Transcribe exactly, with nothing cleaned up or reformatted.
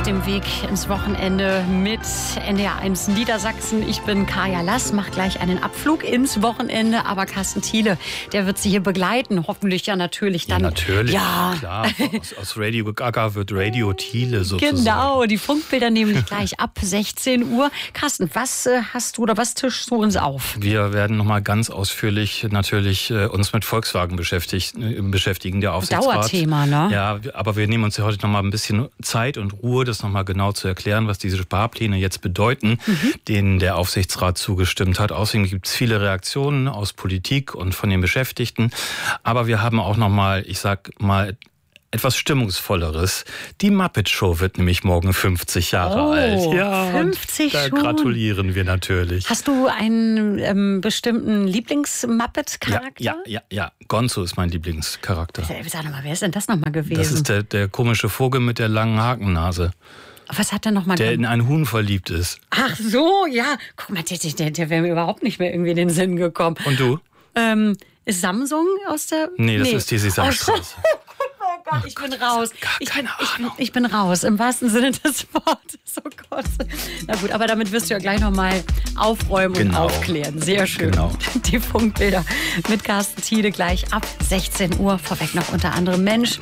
dem Weg ins Wochenende mit N D R eins Niedersachsen. Ich bin Kaya Lass, mache gleich einen Abflug ins Wochenende. Aber Carsten Thiele, der wird Sie hier begleiten. Hoffentlich ja natürlich dann. Ja, natürlich. Ja. Klar, aus, aus Radio Gaga wird Radio Thiele sozusagen. Genau, die Funkbilder nämlich gleich ab sechzehn Uhr. Carsten, was äh, hast du oder was tischst du uns auf? Wir werden nochmal ganz ausführlich natürlich äh, uns mit Volkswagen beschäftigt, äh, beschäftigen, der Aufsichtsrat. Dauerthema, ne? Ja, aber wir nehmen uns ja heute nochmal ein bisschen Zeit und Ruhe, das nochmal genau zu erklären, was diese Sparpläne jetzt bedeuten, mhm. denen der Aufsichtsrat zugestimmt hat. Außerdem gibt es viele Reaktionen aus Politik und von den Beschäftigten. Aber wir haben auch nochmal, ich sag mal, etwas Stimmungsvolleres. Die Muppet Show wird nämlich morgen fünfzig Jahre oh, alt. Ja, fünfzig da schon. gratulieren wir natürlich. Hast du einen ähm, bestimmten Lieblings-Muppet-Charakter? Ja, ja, ja, ja. Gonzo ist mein Lieblingscharakter. Sag doch mal, wer ist denn das nochmal gewesen? Das ist der, der komische Vogel mit der langen Hakennase. Was hat er nochmal? Der in ein Huhn verliebt ist. Ach so, ja. Guck mal, der, der, der wäre mir überhaupt nicht mehr irgendwie in den Sinn gekommen. Und du? Ähm, ist Samsung aus der... Nee, das nee. ist die Sesamstraße. Oh Gott, ich bin raus. Ich bin, ich, bin, ich bin raus, im wahrsten Sinne des Wortes. Oh Gott. Na gut, aber damit wirst du ja gleich nochmal aufräumen genau. und aufklären. Sehr schön. Genau. Die Funkbilder mit Carsten Thiele gleich ab sechzehn Uhr. Vorweg noch unter anderem Mensch.